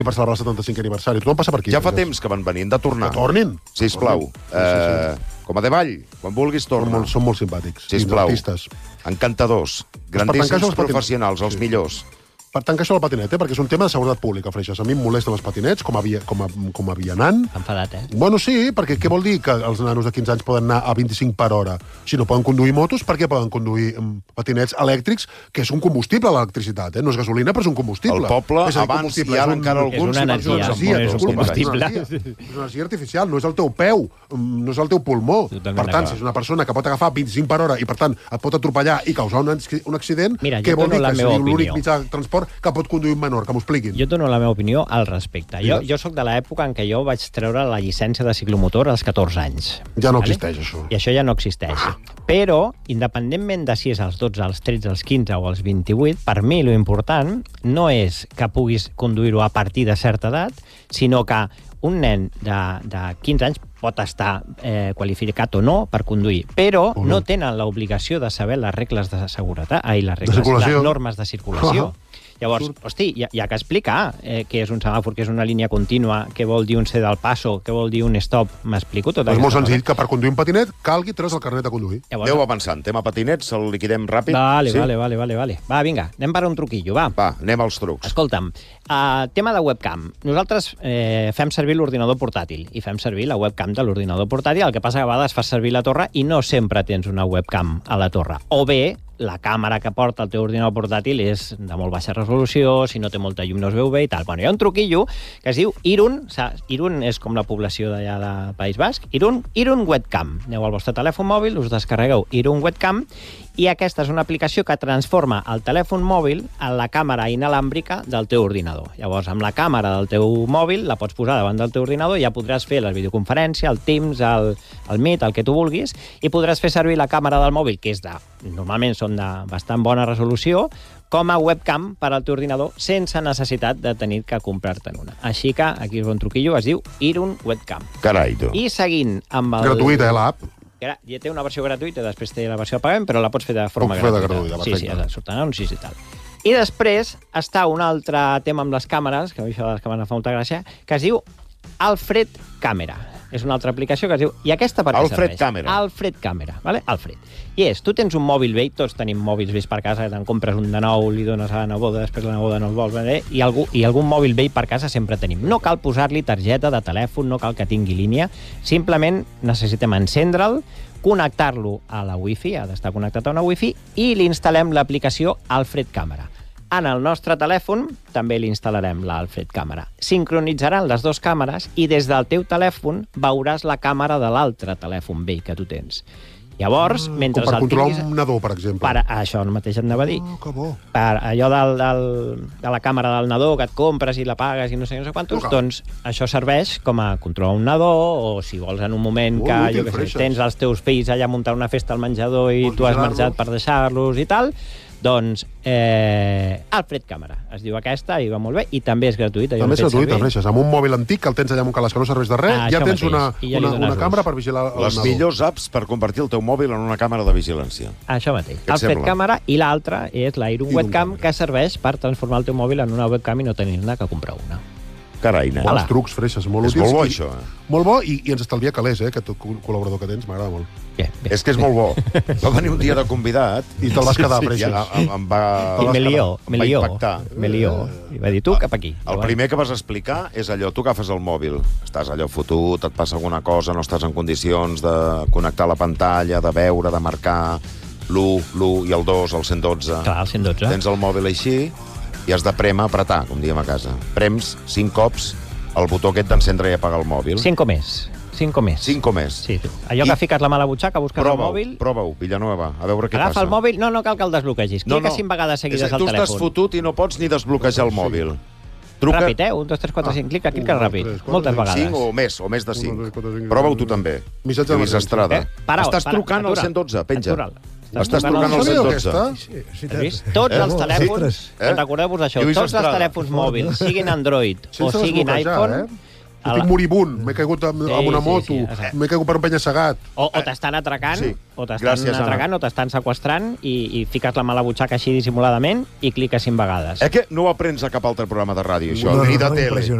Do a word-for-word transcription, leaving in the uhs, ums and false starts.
per celebrar el setanta-cinquè aniversari. Tothom passa per aquí. Ja fa temps que van venint, de tornar. Que tornin. Sisplau. Eh, com a de ball, quan vulguis torna. Són molt, són molt simpàtics. Sisplau. Artistes. Encantadors. Grandíssims professionals, els millors. Per tant, que això del patinet, eh? Perquè és un tema de seguretat pública, Freixas. A mi em molesten els patinets, com a, via, com a, com a vianant. Enfadat, eh? Bueno, sí, perquè què vol dir que els nanos de quinze anys poden anar a vint-i-cinc per hora? Si no poden conduir motos, per què poden conduir um, patinets elèctrics, que és un combustible, l'electricitat, eh? No és gasolina, però és un combustible. El poble, dir, abans i ara encara alguns... És una energia, és una energia, és un combustible. És una energia artificial, no és el teu peu, no és el teu pulmó. Per tant, si és una persona que pot agafar vint-i-cinc per hora i, per tant, et pot atropellar i causar un, un accident, Mira, què vol dir que és l'únic opinió. mitjà de transport que pot conduir menor, que m'ho expliquin. Jo dono la meva opinió al respecte. Jo, jo sóc de l'època en què jo vaig treure la llicència de ciclomotor als catorze anys. Ja no existeix, això. I això ja no existeix. Però, independentment de si és als dotze, als tretze, als quinze o als vint-i-vuit, per mi lo important no és que puguis conduir-ho a partir de certa edat, sinó que un nen de, de quinze anys pot estar eh, qualificat o no per conduir, però no, no tenen l'obligació de saber les regles de seguretat, ai, les regles, les normes de circulació. Llavors, hosti, hi ha, hi ha que explicar eh, què és un semàfor, què és una línia contínua, què vol dir un C del passo, què vol dir un stop. M'explico tot això? És molt cosa. senzill, que per conduir un patinet calgui treure's el carnet de conduir. Llavors, Aneu avançant. Tema patinets, el liquidem ràpid. Vale, sí? vale, vale, vale, vale. Va, vinga, anem per un truquillo, va. Va, anem als trucs. Escolta'm, uh, tema de webcam. Nosaltres eh, fem servir l'ordinador portàtil i fem servir la webcam de l'ordinador portàtil, el que passa que a vegades fas servir la torre i no sempre tens una webcam a la torre. O bé, la càmera que porta el teu ordinador portàtil és de molt baixa resolució, si no té molta llum no es veu bé i tal. Bueno, hi ha un truquillo que es diu Irun, saps? Irun és com la població d'allà de País Basc, Irun, Irun Webcam. Aneu al vostre telèfon mòbil, us descarregueu Irun Webcam i aquesta és una aplicació que transforma el telèfon mòbil en la càmera inalàmbrica del teu ordinador. Llavors, amb la càmera del teu mòbil la pots posar davant del teu ordinador i ja podràs fer la videoconferència, el Teams, el, el Meet, el que tu vulguis, i podràs fer servir la càmera del mòbil, que és de, normalment són de bastant bona resolució, com a webcam per al teu ordinador sense necessitat de tenir que comprar-te'n una. Així que aquí és un truquillo, es diu Irun Webcam. Carai, tu. I seguint amb el... Gratuïta, eh, l'app? Ja té una versió gratuïta, després té la versió de pagament, però la pots fer de forma Puc fer de gratuïta. gratuïta, sí, sí, surten anuncis i tal. I després està un altre tema amb les càmeres, que a mi això de les càmeres fa molta gràcia, que es diu Alfred Camera. És una altra aplicació que es diu... I aquesta per què Alfred serveix? Camera. Alfred Camera, vale? Alfred. I és, tu tens un mòbil vell, tots tenim mòbils vells per casa, te'n compres un de nou, li dones a la neboda, després la neboda no el vol, vale? I, algú, i algun mòbil vell per casa sempre tenim. No cal posar-li targeta de telèfon, no cal que tingui línia, simplement necessitem encendre'l, connectar-lo a la wifi, ha d'estar connectat a una wifi, i li instal·lem l'aplicació Alfred Camera. En el nostre telèfon també li instal·larem l'Alfred Camera. Sincronitzaran les dues càmeres i des del teu telèfon veuràs la càmera de l'altre telèfon vell que tu tens. Llavors, Ah, mentre com per el controlar tinguis... un nadó, per exemple. Per, això el mateix et anava a dir. Oh, que bo. Per allò del, del, de la càmera del nadó que et compres i la pagues i no sé, no sé quantos, Uga. doncs això serveix com a controlar un nadó, o si vols en un moment Molt que útil, jo que sé, Freixas. tens els teus fills allà a muntar una festa al menjador i Vols tu has vigilar-los? marxat per deixar-los i tal, doncs eh, Alfred Camera es diu aquesta i va molt bé i també és gratuïta. Jo També és l'he fet gratuïta, servir. Freixas. Amb un mòbil antic que el tens allà amb un calaix que no serveix de res, Ah, ja això tens una, mateix. I ja li una, dones una ús. càmera per vigilar el Les nadó. millors apps per convertir el teu mòbil en una càmera de vigilància. Això mateix. Què et Alfred sembla? Camera i l'altra és la Irun Irun Webcam, Camera. que serveix per transformar el teu mòbil en una webcam i no tenir-ne que comprar una. Carai, nen. Bons trucs, Freixas, molt És útils. molt bo, I- això, eh? Molt bo, i, i ens estalvia calés, eh, aquest col- col·laborador que tens, m'agrada molt. Bé, bé. És que és molt bo. Va venir un dia de convidat... I te'l vas quedar, Freixas. Ja, em, em va... I me lió, me em va lió, impactar. me lió. I va dir, tu cap aquí. El primer que vas explicar és allò, tu agafes el mòbil, estàs allò fotut, et passa alguna cosa, no estàs en condicions de connectar la pantalla, de veure, de marcar l'u, l'u i el dos, el cent dotze. Clar, el cent dotze. Tens el mòbil així i has de prémer, apretar, com diem a casa. Prems cinc cops el botó aquest d'encendre i apagar el mòbil. Cinc o més. Cinc o més. Cinc o més. Sí, tu. Allò que I- fiques la mà a la butxaca, busques el Prova-ho, mòbil, prova-ho, Villanueva, a veure què agafa passa. el mòbil... No, no cal que el desbloquegis. Clica cinc vegades seguides És, al tu telèfon. estàs fotut i no pots ni desbloquejar el mòbil. Truca Ràpid, eh? Un, dos, tres, quatre, cinc. Clica, clica un, dos, ràpid. tres, quatre, Moltes cinc, vegades. cinc o més, o més de Un, dos, cinc. tres, quatre, cinc, Prova-ho tu també. Missatge Lluís d'emergència. Estrada. Eh, para, Estàs para, trucant al atura'l. cent dotze, penja. Atura'l. Estàs trucant al No cent sabíeu dotze. aquesta? Has vist? Tots els Sí. telèfons, Eh? recordeu-vos això, Lluís tots els Estrada. telèfons mòbils, siguin Android o Sense siguin desbloquejar, iPhone, eh? Estic moribund, m'he caigut amb, Sí, amb una sí, moto, sí, exacte. m'he caigut per un penya-segat. O, o t'estan atracant, sí. o t'estan Gràcies, Anna. atracant, o t'estan sequestrant i, i fiques la mà a la butxaca així dissimuladament i cliques cinc vegades. Eh que no ho aprens a cap altre programa de ràdio, això, No, no, ni de no, tele. impressionant.